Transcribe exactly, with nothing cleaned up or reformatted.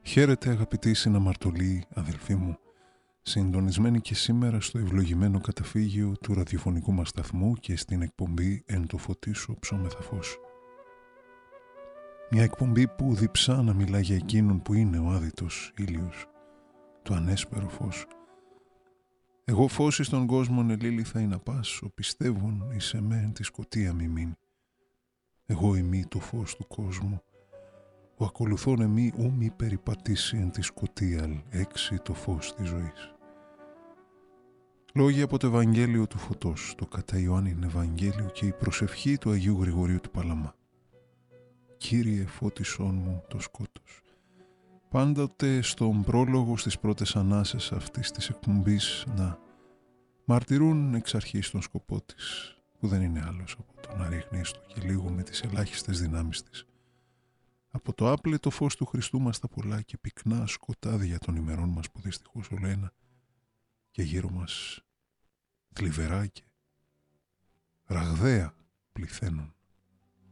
Χαίρετε αγαπητοί συναμαρτωλοί αδελφοί μου, συντονισμένοι και σήμερα στο ευλογημένο καταφύγιο του ραδιοφωνικού μας σταθμού και στην εκπομπή «Εν το φωτί σου ψώμεθα φως». Μια εκπομπή που διψά να μιλά για εκείνον που είναι ο άδειτος ήλιος, το ανέσπερο φως. Εγώ φως εις τον κόσμον ελήλυθα ή να πας, ο πιστεύων εις εμέ τη σκοτία μη μείνει. Εγώ ημί το φως του κόσμου, ο ακολουθών εμεί ου μη περιπατήσει εν τη σκοτίαλ, έξι το φως της ζωής. Λόγια από το Ευαγγέλιο του Φωτός, το κατά Ιωάννην Ευαγγέλιο και η προσευχή του Αγίου Γρηγορίου του Παλαμά. Κύριε φώτισόν μου το σκότος. Πάντοτε στον πρόλογο στις πρώτες ανάσες αυτής της εκπομπής να μαρτυρούν εξ αρχής τον σκοπό της, που δεν είναι άλλος από το να ρίχνει στο και λίγο με τις ελάχιστες δυνάμεις της από το άπλετο φως του Χριστού μας τα πολλά και πυκνά σκοτάδια των ημερών μας που δυστυχώς όλο ένα και γύρω μας θλιβερά και ραγδαία πληθαίνουν.